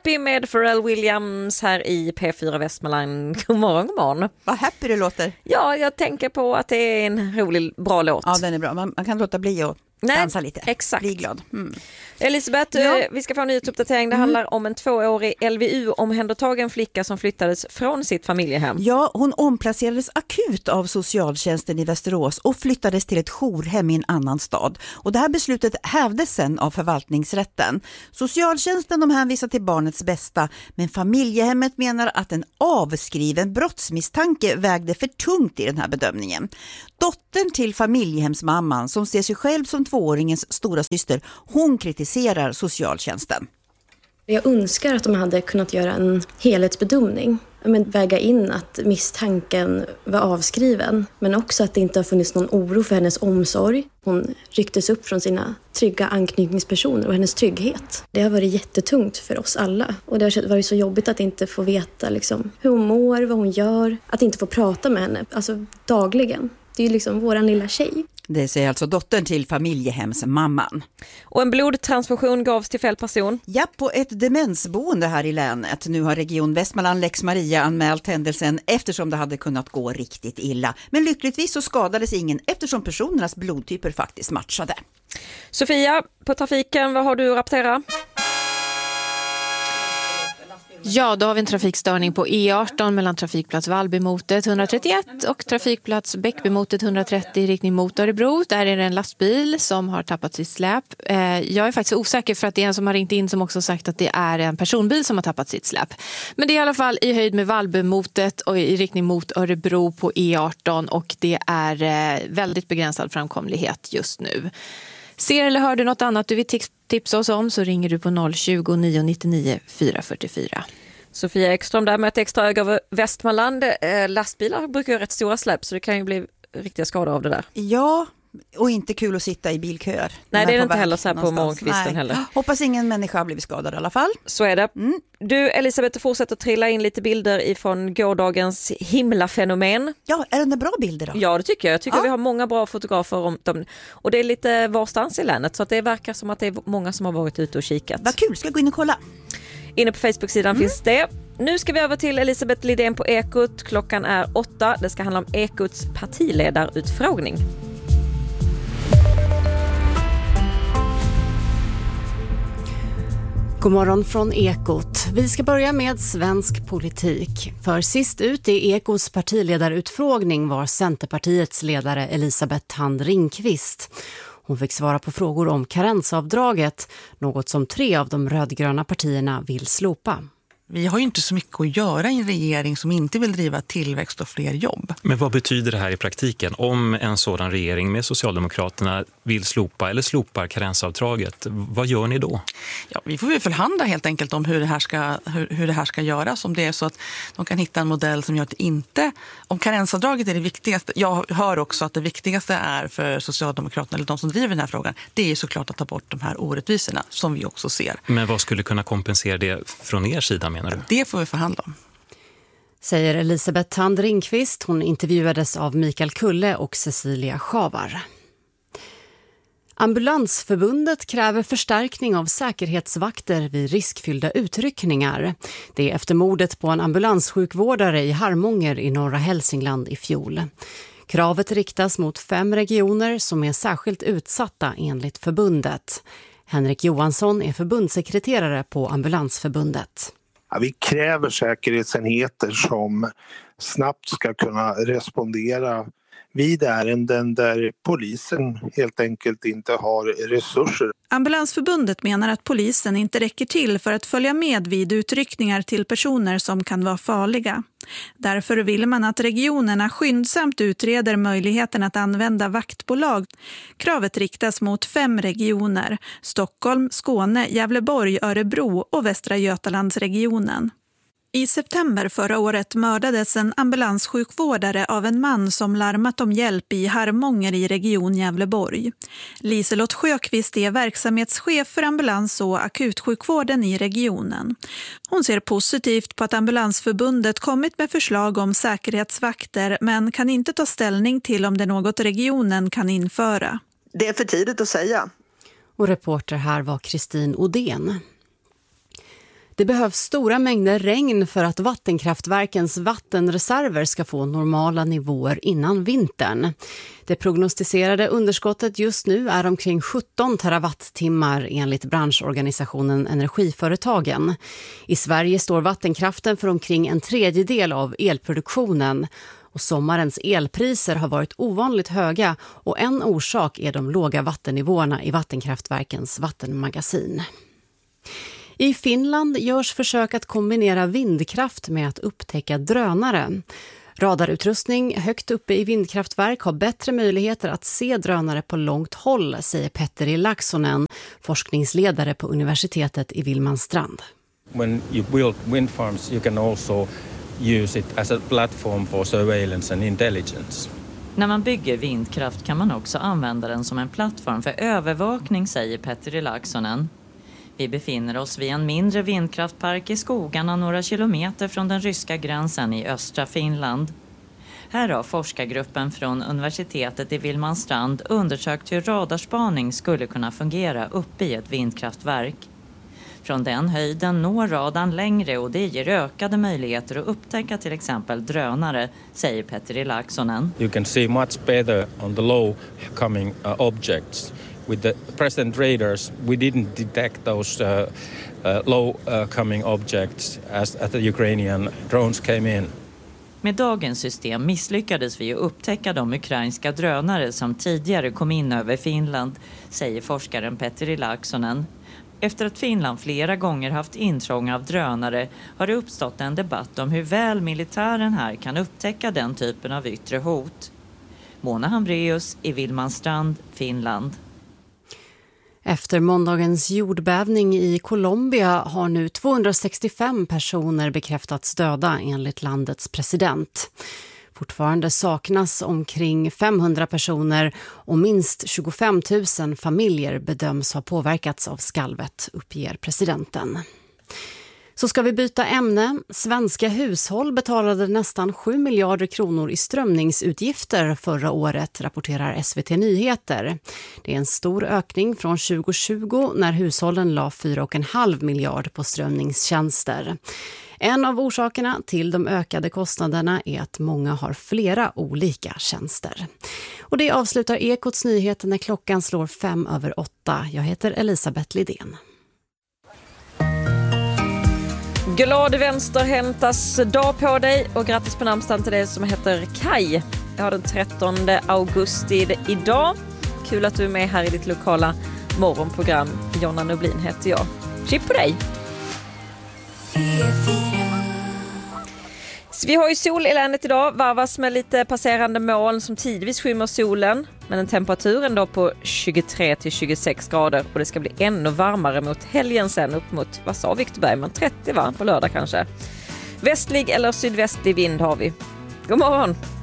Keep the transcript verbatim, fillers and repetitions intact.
Happy med Pharrell Williams här i P fyra Västmanland. God morgon, god morgon. Vad happy det låter. Ja, jag tänker på att det är en rolig, bra låt. Ja, den är bra. Man, man kan låta bli och Nej, dansa lite. Exakt. Bli glad. Mm. Elisabeth, Ja. vi ska få en nyhetsuppdatering. Det Mm. handlar om en tvåårig L V U-omhändertagen flicka som flyttades från sitt familjehem. Ja, hon omplacerades akut av socialtjänsten i Västerås och flyttades till ett jourhem i en annan stad. Och det här beslutet hävdes sen av förvaltningsrätten. Socialtjänsten de hänvisar till barnets bästa, men familjehemmet menar att en avskriven brottsmisstanke vägde för tungt i den här bedömningen. Dottern till familjehemsmamman som ser sig själv som tvååringens stora syster, hon kritiserar socialtjänsten. Jag önskar att de hade kunnat göra en helhetsbedömning. Men väga in att misstanken var avskriven. Men också att det inte har funnits någon oro för hennes omsorg. Hon rycktes upp från sina trygga anknytningspersoner och hennes trygghet. Det har varit jättetungt för oss alla. Och det har varit så jobbigt att inte få veta liksom, hur hon mår, vad hon gör. Att inte få prata med henne alltså, dagligen. Det är ju liksom våran lilla tjej. Det säger alltså dottern till familjehemsmamman. Och en blodtransfusion gavs till fel person. Ja, på ett demensboende här i länet. Nu har Region Västmanland Lex Maria anmält händelsen eftersom det hade kunnat gå riktigt illa. Men lyckligtvis så skadades ingen eftersom personernas blodtyper faktiskt matchade. Sofia, på trafiken, vad har du att rapportera? Ja, då har vi en trafikstörning på E arton mellan trafikplats Vallbymotet etthundratrettioett och trafikplats Bäckbymotet etthundratrettio i riktning mot Örebro. Där är det en lastbil som har tappat sitt släp. Jag är faktiskt osäker för att det är en som har ringt in som också sagt att det är en personbil som har tappat sitt släp. Men det är i alla fall i höjd med Vallbymotet och i riktning mot Örebro på E arton och det är väldigt begränsad framkomlighet just nu. Ser eller hör du något annat du vill tipsa oss om så ringer du på noll tjugo, nio nittionio, fyra fyrtiofyra. Sofia Ekström där med ett extra öga över Västmanland. Lastbilar brukar ju ha rätt stora släpp så det kan ju bli riktiga skador av det där. Ja, och inte kul att sitta i bilköer. Nej, det är det inte heller så här på morgonkvisten Nej. heller. Hoppas ingen människa har blivit skadad i alla fall. Så är det. Mm. Du Elisabeth fortsätter trilla in lite bilder ifrån gårdagens himlafenomen. Ja, är det bra bilder då? Ja, det tycker jag. Jag tycker ja. vi har många bra fotografer om dem. Och det är lite varstans i länet så att det verkar som att det är många som har varit ute och kikat. Vad kul, ska jag gå in och kolla? Inne på Facebook-sidan mm. finns det. Nu ska vi över till Elisabeth Lidén på Ekot. Klockan är åtta. Det ska handla om Ekots partiledarutfrågning. God morgon från Ekot. Vi ska börja med svensk politik. För sist ut i Ekots partiledarutfrågning var Centerpartiets ledare Elisabeth Thand Ringqvist. Hon fick svara på frågor om karensavdraget, något som tre av de rödgröna partierna vill slopa. Vi har ju inte så mycket att göra i en regering som inte vill driva tillväxt och fler jobb. Men vad betyder det här i praktiken? Om en sådan regering med Socialdemokraterna vill slopa eller slopar karensavdraget, vad gör ni då? Ja, vi får väl förhandla helt enkelt om hur det här ska, hur, hur det här ska göras. Om det är så att de kan hitta en modell som gör att det inte... Om karensavdraget är det viktigaste... Jag hör också att det viktigaste är för Socialdemokraterna, eller de som driver den här frågan, det är såklart att ta bort de här orättvisorna som vi också ser. Men vad skulle kunna kompensera det från er sida, menar du? Det får vi förhandla om. Säger Elisabeth Thand Ringqvist. Hon intervjuades av Mikael Kulle och Cecilia Schavar. Ambulansförbundet kräver förstärkning av säkerhetsvakter vid riskfyllda utryckningar. Det är efter mordet på en ambulanssjukvårdare i Harmånger i norra Hälsingland i fjol. Kravet riktas mot fem regioner som är särskilt utsatta enligt förbundet. Henrik Johansson är förbundssekreterare på Ambulansförbundet. Ja, vi kräver säkerhetsenheter som snabbt ska kunna respondera vid ärenden där polisen helt enkelt inte har resurser. Ambulansförbundet menar att polisen inte räcker till för att följa med vid utryckningar till personer som kan vara farliga. Därför vill man att regionerna skyndsamt utreder möjligheten att använda vaktbolag. Kravet riktas mot fem regioner: Stockholm, Skåne, Gävleborg, Örebro och Västra Götalandsregionen. I september förra året mördades en ambulanssjukvårdare av en man som larmat om hjälp i Harmånger i region Gävleborg. Liselott Sjöqvist är verksamhetschef för ambulans- och akutsjukvården i regionen. Hon ser positivt på att Ambulansförbundet kommit med förslag om säkerhetsvakter men kan inte ta ställning till om det är något regionen kan införa. Det är för tidigt att säga. Och reporter här var Kristin Odén. Det behövs stora mängder regn för att vattenkraftverkens vattenreserver ska få normala nivåer innan vintern. Det prognostiserade underskottet just nu är omkring sjutton terawattimmar enligt branschorganisationen Energiföretagen. I Sverige står vattenkraften för omkring en tredjedel av elproduktionen. Och sommarens elpriser har varit ovanligt höga och en orsak är de låga vattennivåerna i vattenkraftverkens vattenmagasin. I Finland görs försök att kombinera vindkraft med att upptäcka drönare. Radarutrustning högt uppe i vindkraftverk har bättre möjligheter att se drönare på långt håll, säger Petteri Laaksonen, forskningsledare på universitetet i Vilmanstrand. When you build wind farms, you can also use it as a platform for surveillance and intelligence. När man bygger vindkraft kan man också använda den som en plattform för övervakning, säger Petteri Laaksonen. Vi befinner oss vid en mindre vindkraftpark i skogarna några kilometer från den ryska gränsen i östra Finland. Här har forskargruppen från universitetet i Vilmanstrand undersökt hur radarspaning skulle kunna fungera uppe i ett vindkraftverk. Från den höjden når radarn längre och det ger ökade möjligheter att upptäcka till exempel drönare, säger Petteri Laaksonen. You can see much better on the low coming uh, objects. With the present radars, we didn't detect those uh, uh, low uh, coming objects as, as the Ukrainian drones came in. Med dagens system misslyckades vi att upptäcka de ukrainska drönare som tidigare kom in över Finland, säger forskaren Petteri Laaksonen. Efter att Finland flera gånger haft intrång av drönare har det uppstått en debatt om hur väl militären här kan upptäcka den typen av yttre hot. Mona Hambreus i Vilmanstrand, Finland. Efter måndagens jordbävning i Colombia har nu tvåhundrasextiofem personer bekräftats döda enligt landets president. Fortfarande saknas omkring femhundra personer och minst tjugofem tusen familjer bedöms ha påverkats av skalvet, uppger presidenten. Så ska vi byta ämne. Svenska hushåll betalade nästan sju miljarder kronor i strömningsutgifter förra året, rapporterar S V T Nyheter. Det är en stor ökning från tjugo tjugo när hushållen la fyra komma fem miljard på strömningstjänster. En av orsakerna till de ökade kostnaderna är att många har flera olika tjänster. Och det avslutar Ekots nyheter när klockan slår fem över åtta. Jag heter Elisabeth Lidén. Glad vänster hämtas dag på dig och grattis på namnsdagen till dig som heter Kai. Jag har den trettonde augusti idag. Kul att du är med här i ditt lokala morgonprogram. Jonna Nublin heter jag. Chip på dig! Så vi har ju sol i länet idag, varvas med lite passerande moln som tidvis skymmer solen. Men en temperaturen då på tjugotre till tjugosex grader och det ska bli ännu varmare mot helgen sen upp mot, vad sa Victor Bergman, trettio va? På lördag kanske. Västlig eller sydvästlig vind har vi. God morgon!